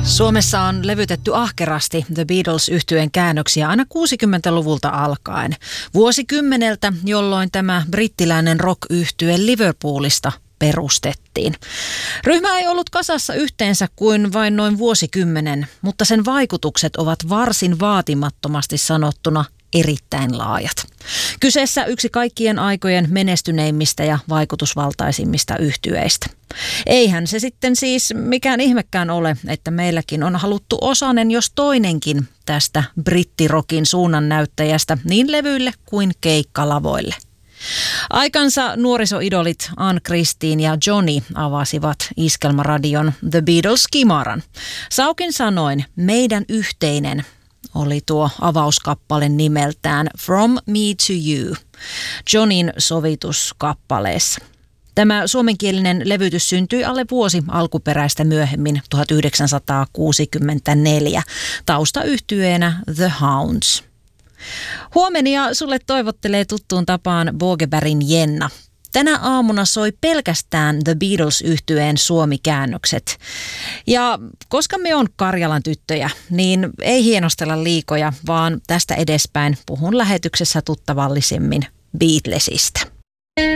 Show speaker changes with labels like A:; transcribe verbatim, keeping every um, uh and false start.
A: Suomessa on levytetty ahkerasti The Beatles-yhtyeen käännöksiä aina kuusikymmentäluvulta alkaen. Vuosikymmeneltä, jolloin tämä brittiläinen rock-yhtye Liverpoolista perustettiin. Ryhmä ei ollut kasassa yhteensä kuin vain noin vuosikymmenen, mutta sen vaikutukset ovat varsin vaatimattomasti sanottuna erittäin laajat. Kyseessä yksi kaikkien aikojen menestyneimmistä ja vaikutusvaltaisimmista yhtyeistä. Eihän se sitten siis mikään ihmekään ole, että meilläkin on haluttu osanen jos toinenkin tästä brittirokin suunnannäyttäjästä niin levyille kuin keikkalavoille. Aikansa nuorisoidolit Ann-Christine ja Johnny avasivat Iskelmäradion The Beatles-kimaran. Saukin sanoin, meidän yhteinen oli tuo avauskappale nimeltään From Me to You, Johnin sovituskappaleessa. Tämä suomenkielinen levytys syntyi alle vuosi alkuperäistä myöhemmin tuhatyhdeksänsataakuusikymmentäneljä taustayhtyeenä The Hounds. Huomenia sulle toivottelee tuttuun tapaan Bogebergin Jenna. Tänä aamuna soi pelkästään The Beatles-yhtyeen suomikäännökset. Ja koska me on Karjalan tyttöjä, niin ei hienostella liikoja, vaan tästä edespäin puhun lähetyksessä tuttavallisemmin Beatlesista.